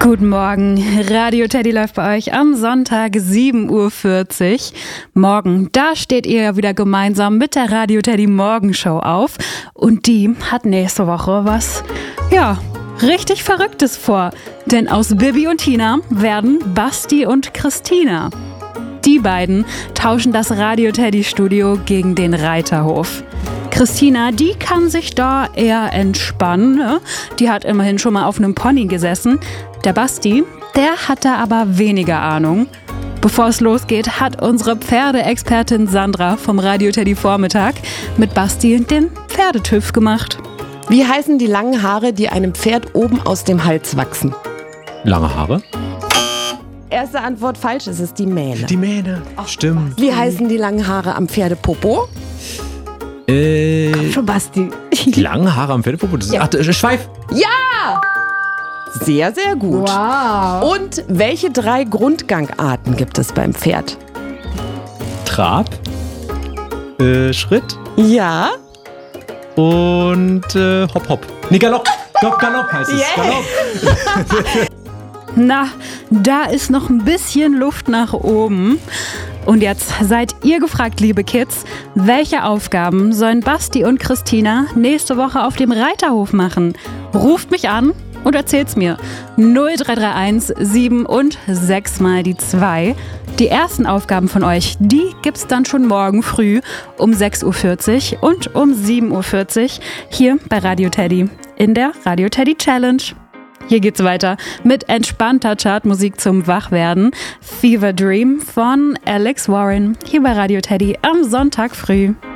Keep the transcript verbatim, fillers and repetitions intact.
Guten Morgen, Radio Teddy läuft bei euch am Sonntag sieben Uhr vierzig. Morgen, da steht ihr ja wieder gemeinsam mit der Radio Teddy Morgenshow auf. Und die hat nächste Woche was, ja, richtig Verrücktes vor. Denn aus Bibi und Tina werden Basti und Christina. Die beiden tauschen das Radio Teddy Studio gegen den Reiterhof. Christina, die kann sich da eher entspannen. Ne? Die hat immerhin schon mal auf einem Pony gesessen. Der Basti, der hat da aber weniger Ahnung. Bevor es losgeht, hat unsere Pferdeexpertin Sandra vom Radio Teddy Vormittag mit Basti den Pferdetüff gemacht. Wie heißen die langen Haare, die einem Pferd oben aus dem Hals wachsen? Lange Haare? Erste Antwort falsch, es ist die Mähne. Die Mähne, stimmt. Wie heißen die langen Haare am Pferdepopo? Äh, Komm schon, Basti. die langen Haare am Pferdepopo? Das ist, Ja. ach, das ist Schweif. Ja! Sehr, sehr gut. Wow. Und welche drei Grundgangarten gibt es beim Pferd? Trab, äh, Schritt Ja? und äh, Hopp, Hopp. Nee, Galopp. Galopp, Galopp heißt es. Yeah. Galopp. Na, da ist noch ein bisschen Luft nach oben. Und jetzt seid ihr gefragt, liebe Kids, welche Aufgaben sollen Basti und Christina nächste Woche auf dem Reiterhof machen? Ruft mich an und erzählt's mir. null drei drei eins sieben und sechs mal die zwei. Die ersten Aufgaben von euch, die gibt's dann schon morgen früh um sechs Uhr vierzig und um sieben Uhr vierzig hier bei Radio Teddy in der Radio Teddy Challenge. Hier geht's weiter mit entspannter Chartmusik zum Wachwerden. Fever Dream von Alex Warren hier bei Radio Teddy am Sonntag früh.